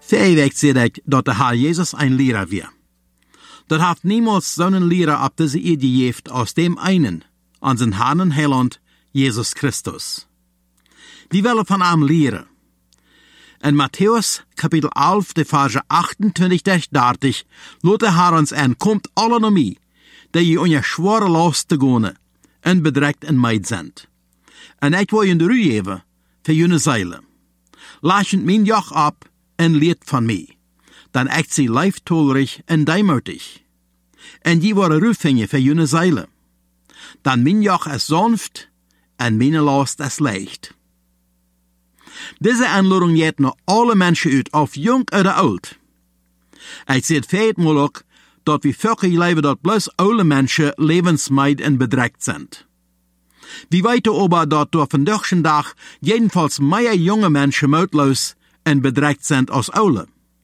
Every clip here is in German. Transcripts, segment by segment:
Verewigt zeg ik dat de Herr Jesus ein Lehrer war. Dat heeft niemals zo'n Lehrer op deze Erde gegeven als dem einen, an zijn Herrn en Heiland, Jesus Christus. Die willen van hem leren. In Matthäus Kapitel 11, de verse 28-30, laat de Herr ons aan, komt alle naar mij, die je onder zware last te gaan, en bedrekt en meid zijn. En ik wil je de rug geven, voor jullie zeilen. Laat mijn joch op, en leert van mij. Dan echt sie lieftolerig en deimoedig. En die worden rufingen voor jullie zeilen. Dan mijn joch is sanft, en mijn last is leicht. Deze aanleiding gaat naar alle mensen uit, of jong of oud. Ik zeg feitmaal ook, dat we vaak leven dat bloos oude mensen levensmeid en bedreigt zijn. We weten aber dat door vandaag de dag jedenfalls meer jonge mensen moedloos en bedreigt zijn als oude.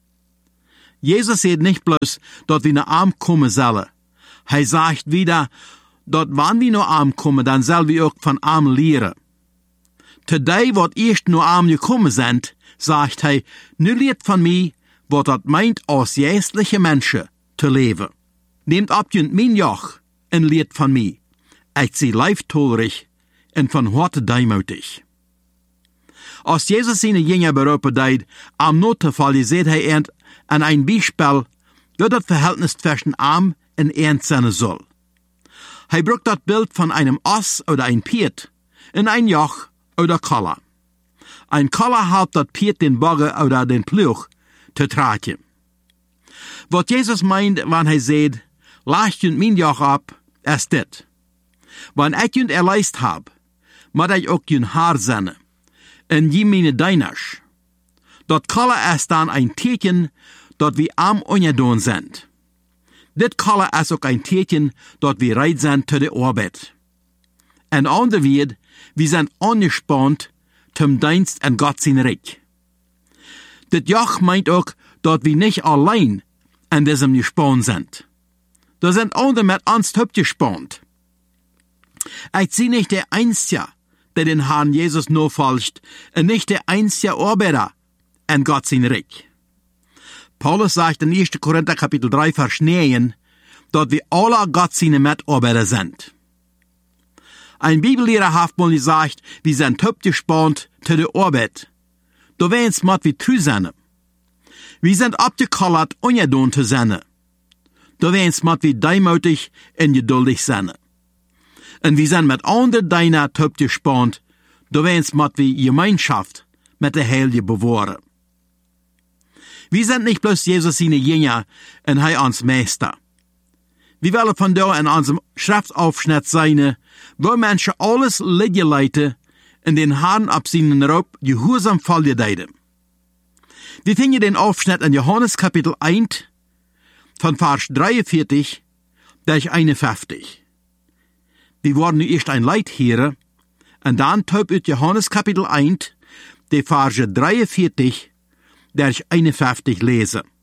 Jezus zegt niet bloos dat we naar arm komen zullen. Hij zegt wieder, dat wanneer we naar arm komen, dan zullen we ook van arm leren. Today wat eerst naar arm gekommen zijn, zegt hij, nu leert van mij, wat dat meint als geestliche mensen te leven. Neemt op je mijn joch en leert van mij. Ik zie lieftolerig en van harte deimoedig. Als Jezus zijn jünger beroepen deed, am Notfall zet hij aan een Beispiel, dat het verhältnis zwischen arm en ernst zijn zal. Hij brukt dat beeld van einem Os oder ein Piet in ein Joch oder Koller. Ein Koller helpt dat Piet den Bagger oder den Ploeg te tragen. Wat Jezus meint, wanneer hij zegt, laat je mijn joch op, is dit. Wanneer ik je erleist heb, moet ik ook je haar zenden, en je mijn dieners. Dat Koller is dan een teken dat we arm ongedaan zijn. Dit Koller is ook een teken dat we rijdt zijn te de arbeid. En ander woord, we zijn ongespannt zum dienst en God zijn rijk. Dit joch meint ook dat we niet alleen aan diesem gespannt zijn. Da sind andere met ons gespannt. Ik zie niet de einzige, der den Herrn Jesus nachfolgt, und nicht der einzige Arbeiter an Gott sein Reich. Paulus sagt in 1. Korinther Kapitel 3, Vers 9, dass wir alle Gott seine Mitarbeiter sind. Ein Bibellehrer hat mal gesagt, wir sind gespannt zu der Arbeit. Da wenn's mat wie trü sein. Wir sind abgekallert, ungeduld zu sein. Da wenn's mat wie deimotig und geduldig sein. Und wir sind mit anderen deiner gespannt, da wenn's mat wie Gemeinschaft mit der Heilige bewahren. Wir sind nicht bloß Jesus seine Jünger und hij uns Meister. Wir wollen von da in unserem Schriftaufschnitt sein, wo Menschen alles liegen leiten und den Herrn ab seinen Raub gehorsam folgen deiden. Wir finden den Aufschnitt in Johannes Kapitel 1 von Vers 43 durch 51. Wir wollen nu erst ein Leid hören und dann taub uit Johannes Kapitel 1 die Verse 43 durch 51 lesen.